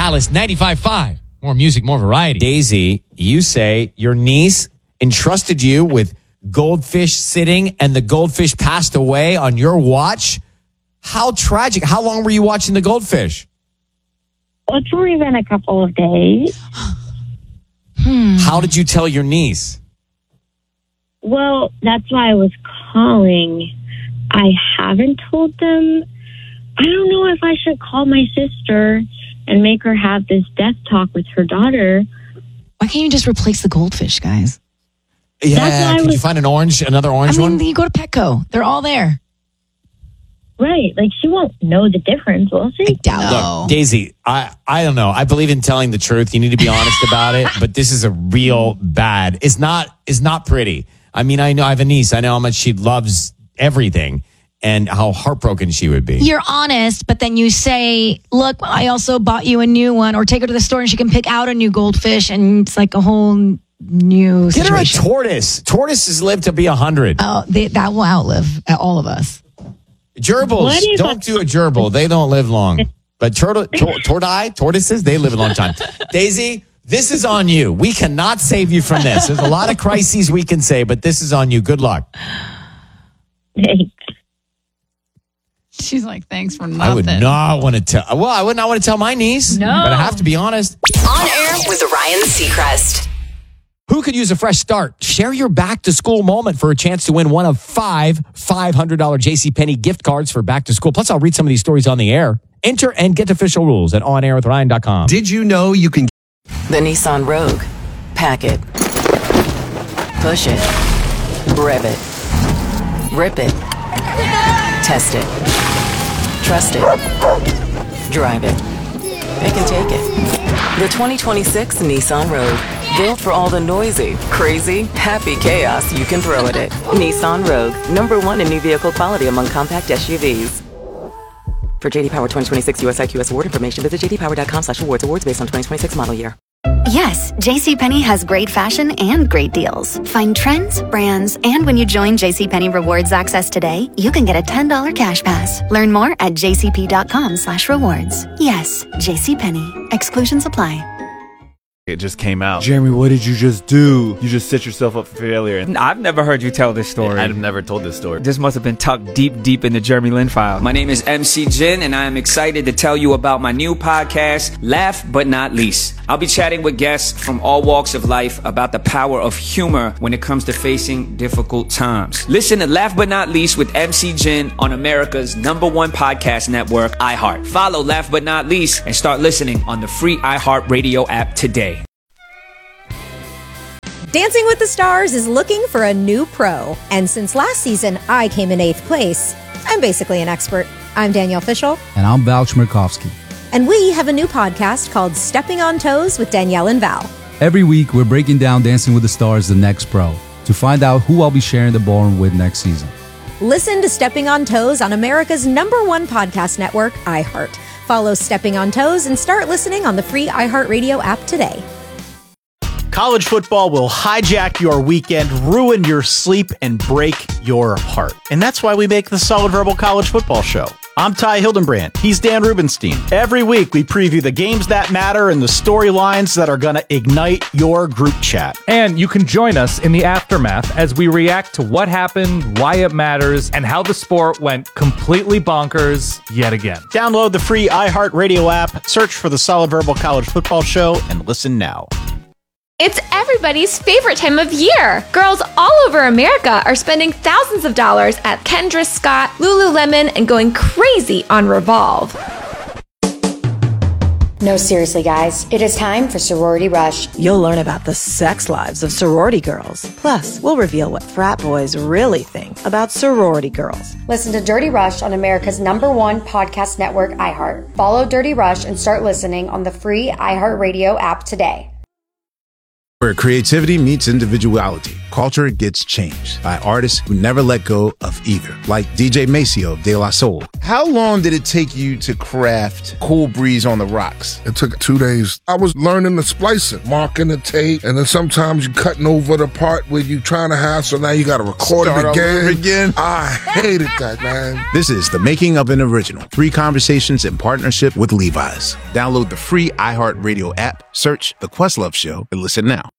Alice 95.5. More music, more variety. Daisy, you say your niece entrusted you with goldfish sitting and the goldfish passed away on your watch. How tragic. How long were you watching the goldfish? Well, it's only been a couple of days. How did you tell your niece? Well, that's why I was calling. I haven't told them. I don't know if I should call my sister and make her have this death talk with her daughter. Why can't you just replace the goldfish, guys? Yeah, could you find another orange one? You go to Petco. They're all there. Right. Like, she won't know the difference, will she? I doubt it. Look, Daisy, I don't know. I believe in telling the truth. You need to be honest about it. But this is a real bad. It's not pretty. I mean, I know I have a niece. I know how much she loves everything and how heartbroken she would be. You're honest, but then you say, look, I also bought you a new one, or take her to the store and she can pick out a new goldfish, and it's like a whole new situation. Get her a tortoise. Tortoises live to be 100. Oh, that will outlive all of us. Gerbils, don't do a gerbil. They don't live long. But tortoises, they live a long time. Daisy, this is on you. We cannot save you from this. There's a lot of crises we can say, but this is on you. Good luck. Thanks. She's like, thanks for nothing. I would not want to tell. Well, I would not want to tell my niece. No. But I have to be honest. On Air with Ryan Seacrest. Who could use a fresh start? Share your back-to-school moment for a chance to win one of 5 $500 JCPenney gift cards for back to school. Plus, I'll read some of these stories on the air. Enter and get official rules at onairwithryan.com. Did you know you can... The Nissan Rogue. Pack it. Push it. Rev it. Rip it. Test it. Trust it. Drive it. Pick and take it. The 2026 Nissan Rogue. Built for all the noisy, crazy, happy chaos you can throw at it. Nissan Rogue. #1 in new vehicle quality among compact SUVs. For JD Power 2026 US IQS award information, visit jdpower.com/awards. Awards based on 2026 model year. Yes, JCPenney has great fashion and great deals. Find trends, brands, and when you join JCPenney Rewards Access today, you can get a $10 cash pass. Learn more at jcp.com/rewards. Yes, JCPenney. Exclusions apply. It just came out. Jeremy, what did you just do? You just set yourself up for failure. I've never heard you tell this story. I've never told this story. This must have been tucked deep in the Jeremy Lin file. My name is MC Jin, and I am excited to tell you about my new podcast, Laugh But Not Least. I'll be chatting with guests from all walks of life about the power of humor when it comes to facing difficult times. Listen to Laugh But Not Least with MC Jin on America's #1 podcast network, iHeart. Follow Laugh But Not Least and start listening on the free iHeart Radio app today. Dancing with the Stars is looking for a new pro. And since last season, I came in 8th place. I'm basically an expert. I'm Danielle Fishel. And I'm Val Chmerkovsky. And we have a new podcast called Stepping on Toes with Danielle and Val. Every week, we're breaking down Dancing with the Stars, the next pro, to find out who I'll be sharing the ballroom with next season. Listen to Stepping on Toes on America's #1 podcast network, iHeart. Follow Stepping on Toes and start listening on the free iHeartRadio app today. College football will hijack your weekend, ruin your sleep, and break your heart. And that's why we make the Solid Verbal College Football Show. I'm Ty Hildenbrand. He's Dan Rubenstein. Every week, we preview the games that matter and the storylines that are going to ignite your group chat. And you can join us in the aftermath as we react to what happened, why it matters, and how the sport went completely bonkers yet again. Download the free iHeartRadio app, search for the Solid Verbal College Football Show, and listen now. It's everybody's favorite time of year. Girls all over America are spending thousands of dollars at Kendra Scott, Lululemon, and going crazy on Revolve. No, seriously, guys. It is time for Sorority Rush. You'll learn about the sex lives of sorority girls. Plus, we'll reveal what frat boys really think about sorority girls. Listen to Dirty Rush on America's #1 podcast network, iHeart. Follow Dirty Rush and start listening on the free iHeartRadio app today. Where creativity meets individuality, culture gets changed by artists who never let go of either, like DJ Maceo of De La Soul. How long did it take you to craft Cool Breeze on the Rocks? It took 2 days. I was learning the splicing, marking the tape, and then sometimes you cutting over the part where you trying to have, so now you got to record it again. I hated that, man. This is The Making of an Original. 3 conversations in partnership with Levi's. Download the free iHeartRadio app, search The Questlove Show, and listen now.